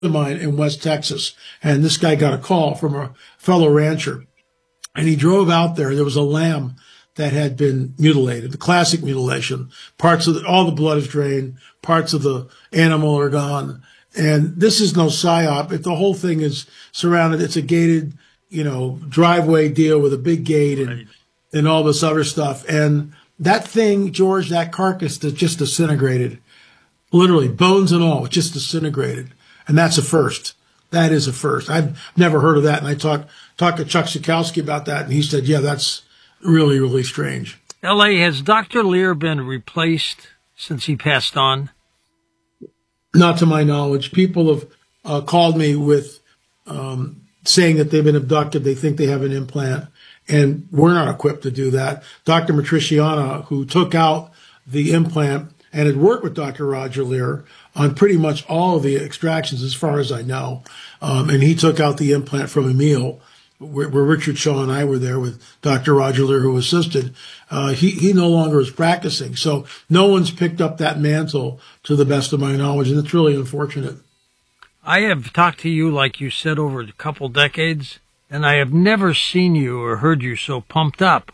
of mine in West Texas, and this guy got a call from a fellow rancher, and he drove out there. There was a lamb that had been mutilated, the classic mutilation. All the blood is drained, parts of the animal are gone. And this is no psyop. If the whole thing is surrounded, it's a gated, driveway deal with a big gate and all this other stuff. And that thing, George, that carcass that just disintegrated, literally bones and all, it just disintegrated. And that's a first. That is a first. I've never heard of that. And I talked to Chuck Sikowski about that, and he said, yeah, that's really, really strange. L.A., has Dr. Lear been replaced since he passed on? Not to my knowledge. People have called me with saying that they've been abducted. They think they have an implant, and we're not equipped to do that. Dr. Matriciana, who took out the implant and had worked with Dr. Roger Lear on pretty much all of the extractions, as far as I know, and he took out the implant from Emil, where Richard Shaw and I were there with Dr. Roger Lear, who assisted. He no longer is practicing. So no one's picked up that mantle to the best of my knowledge, and it's really unfortunate. I have talked to you, like you said, over a couple decades, and I have never seen you or heard you so pumped up.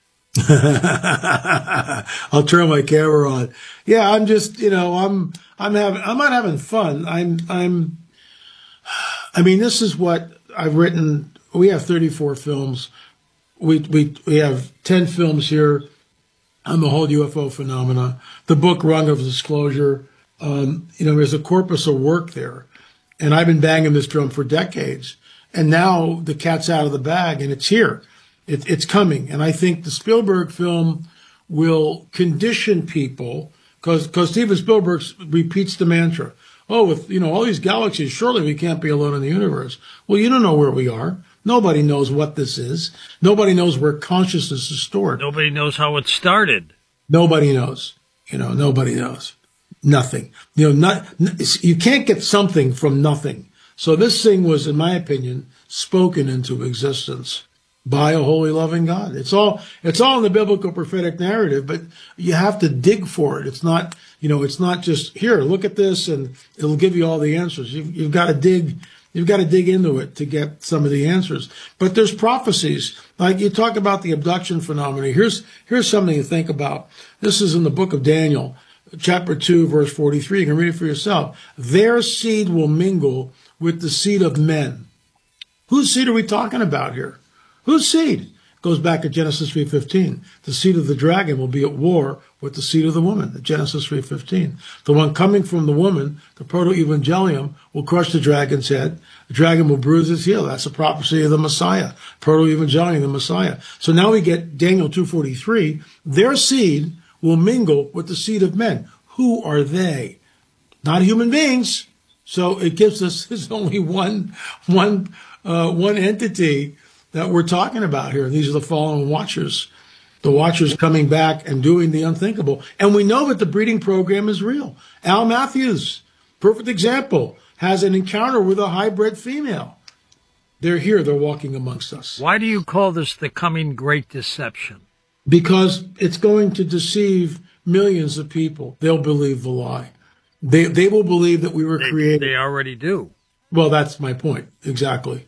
I'll turn my camera on. Yeah, I'm just, I'm not having fun. I mean, this is what I've written. We have 34 films. We have 10 films here on the whole UFO phenomena. The book Rung of Disclosure. There's a corpus of work there, and I've been banging this drum for decades. And now the cat's out of the bag, and it's here. It's coming. And I think the Spielberg film will condition people, because Steven Spielberg repeats the mantra. Oh, with all these galaxies, surely we can't be alone in the universe. Well, you don't know where we are. Nobody knows what this is. Nobody knows where consciousness is stored. Nobody knows how it started. Nobody knows. Nobody knows. Nothing. You can't get something from nothing. So this thing was, in my opinion, spoken into existence by a holy, loving God. It's all in the biblical prophetic narrative, but you have to dig for it. It's not, it's not just here, look at this and it'll give you all the answers. You've got to dig. You've got to dig into it to get some of the answers. But there's prophecies. Like you talk about the abduction phenomena. Here's something to think about. This is in the book of Daniel, chapter 2, verse 43. You can read it for yourself. Their seed will mingle with the seed of men. Whose seed are we talking about here? Whose seed? Goes back to Genesis 3:15. The seed of the dragon will be at war with the seed of the woman, Genesis 3:15. The one coming from the woman, the proto-evangelium, will crush the dragon's head. The dragon will bruise his heel. That's a prophecy of the Messiah, proto-evangelium, the Messiah. So now we get Daniel 2:43. Their seed will mingle with the seed of men. Who are they? Not human beings. So it gives us, there's only one entity that we're talking about here. These are the fallen watchers. The watchers coming back and doing the unthinkable. And we know that the breeding program is real. Al Matthews, perfect example, has an encounter with a hybrid female. They're here. They're walking amongst us. Why do you call this the coming great deception? Because it's going to deceive millions of people. They'll believe the lie. They will believe that we were created. They already do. Well, that's my point. Exactly.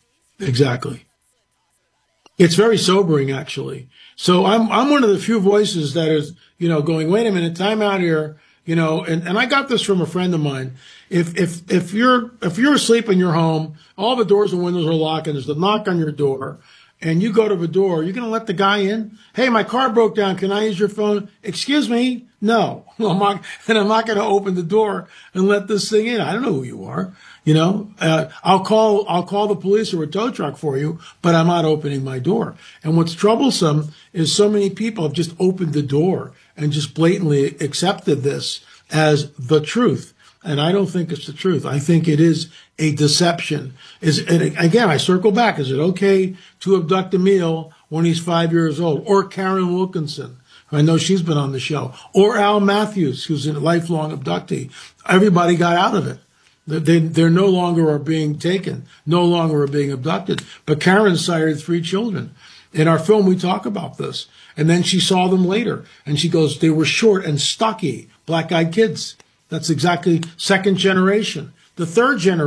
It's very sobering, actually. So I'm one of the few voices that is, going, wait a minute, time out here, and I got this from a friend of mine. If you're asleep in your home, all the doors and windows are locked, and there's a knock on your door, and you go to the door, you're going to let the guy in? Hey, my car broke down. Can I use your phone? Excuse me? No. I'm not going to open the door and let this thing in. I don't know who you are. I'll call the police or a tow truck for you, but I'm not opening my door. And what's troublesome is so many people have just opened the door and just blatantly accepted this as the truth. And I don't think it's the truth. I think it is a deception. And again, I circle back. Is it okay to abduct Emil when he's 5 years old? Or Karen Wilkinson? I know she's been on the show. Or Al Matthews, who's a lifelong abductee. Everybody got out of it. They're no longer are being taken, no longer are being abducted. But Karen sired 3 children. In our film, we talk about this. And then she saw them later. And she goes, they were short and stocky, black-eyed kids. That's exactly second generation. The third generation